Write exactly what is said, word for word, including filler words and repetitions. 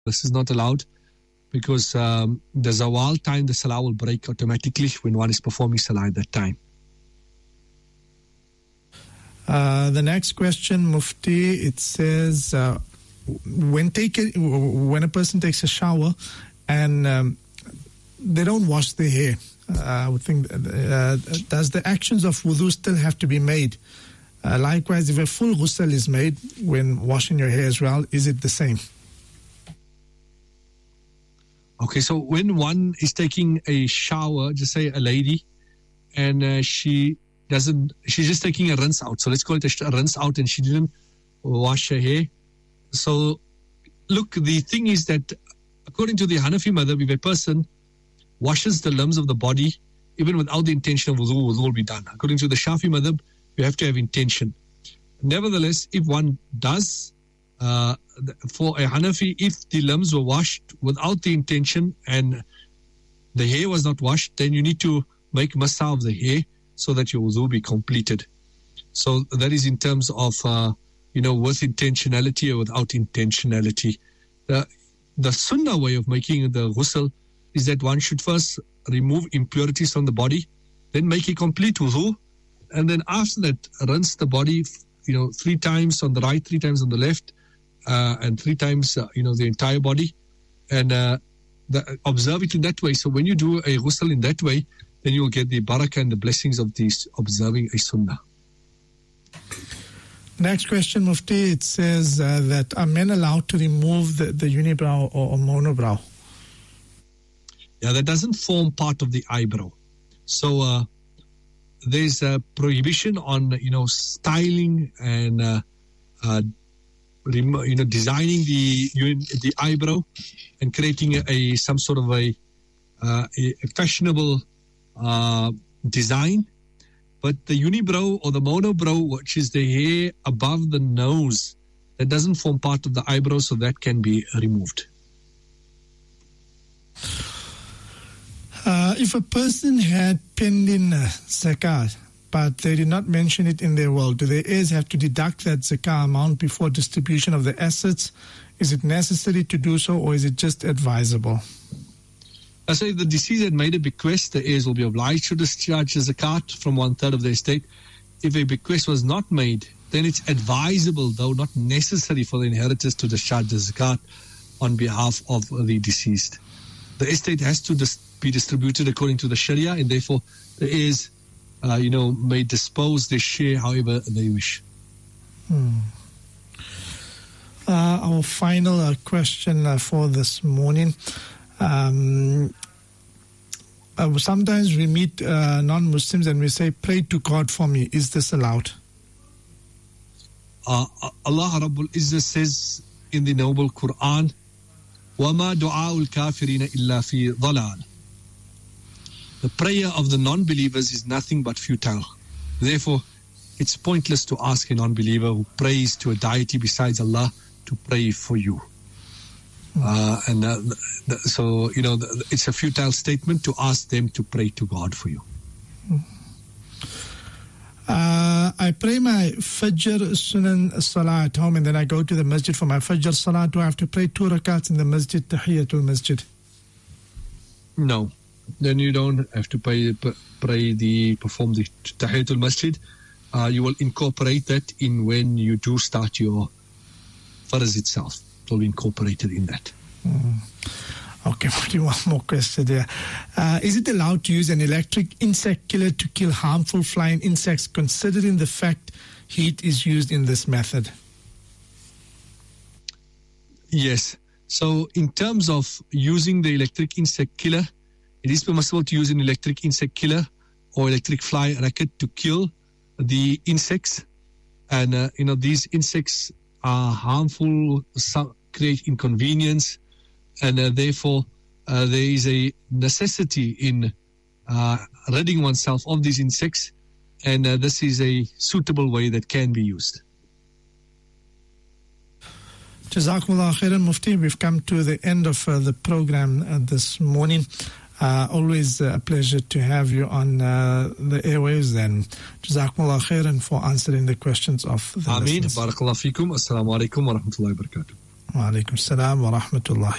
this is not allowed because um, the zawal time, the salah will break automatically when one is performing salah at that time. Uh, the next question, Mufti, it says, uh, when take a, when a person takes a shower and um, they don't wash their hair, uh, I would think, uh, does the actions of wudu still have to be made? Uh, likewise, if a full ghusl is made when washing your hair as well, is it the same? Okay, so when one is taking a shower, just say a lady, and uh, she doesn't, she's just taking a rinse out. So let's call it a, a rinse out, and she didn't wash her hair. So, look, the thing is that according to the Hanafi madhab, if a person washes the limbs of the body, even without the intention of wudu, wudu will be done. According to the Shafi madhab, you have to have intention. Nevertheless, if one does, uh, for a Hanafi, if the limbs were washed without the intention and the hair was not washed, then you need to make masa of the hair so that your wudu be completed. So that is in terms of, uh, you know, with intentionality or without intentionality. The, the sunnah way of making the ghusl is that one should first remove impurities from the body, then make a complete wudu, and then after that, rinse the body, you know, three times on the right, three times on the left, uh, and three times, uh, you know, the entire body, and uh, the, observe it in that way. So when you do a ghusl in that way, then you will get the barakah and the blessings of these observing a sunnah. Next question, Mufti, it says uh, that are men allowed to remove the, the unibrow or, or monobrow? Yeah, that doesn't form part of the eyebrow. So uh, there's a prohibition on, you know, styling and, uh, uh, rem- you know, designing the the eyebrow and creating a, a some sort of a, uh, a fashionable uh, design. But the unibrow or the monobrow, which is the hair above the nose, that doesn't form part of the eyebrow, so that can be removed. Uh, if a person had pending uh, zakat, but they did not mention it in their will, do their heirs have to deduct that zakat amount before distribution of the assets? Is it necessary to do so, or is it just advisable? I say if the deceased had made a bequest, the heirs will be obliged to discharge the zakat from one third of the estate. If a bequest was not made, then it's advisable, though not necessary, for the inheritors to discharge the zakat on behalf of the deceased. The estate has to dis- be distributed according to the Sharia, and therefore the heirs, uh, you know, may dispose their share however they wish. Hmm. Uh, our final uh, question uh, for this morning. Um, uh, sometimes we meet uh, non-Muslims and we say, pray to God for me. Is this allowed? Uh, Allah Rabbul Izzah says in the Noble Quran, وَمَا دُعَاءُ الْكَافِرِينَ إِلَّا فِي ضَلَالٍ. The prayer of the non-believers is nothing but futile. Therefore, it's pointless to ask a non-believer who prays to a deity besides Allah to pray for you. Uh, and uh, the, so, you know, the, it's a futile statement to ask them to pray to God for you. Uh, I pray my Fajr Sunan Salah at home, and then I go to the masjid for my Fajr Salah. Do I have to pray two rakats in the masjid, Tahiyatul Masjid? No. Then you don't have to pray, pray the, perform the Tahiyatul Masjid. Uh, you will incorporate that in when you do start your Farz itself. It will be incorporated in that. Mm. Okay, one more question there. Uh, is it allowed to use an electric insect killer to kill harmful flying insects, considering the fact heat is used in this method? Yes. So in terms of using the electric insect killer, it is permissible to use an electric insect killer or electric fly racket to kill the insects. And, uh, you know, these insects are harmful, some create inconvenience, and uh, therefore uh, there is a necessity in uh, ridding oneself of these insects, and uh, this is a suitable way that can be used. Jazakumullah khairan, Mufti. We've come to the end of uh, the program uh, this morning. Uh, always uh, a pleasure to have you on uh, the airwaves, and Jazakumullah khairan for answering the questions of the Ameen. listeners. Barakallah fikum. Assalamu alaikum wa rahmatullahi wa barakatuh. Wa alaikum salam wa rahmatullahi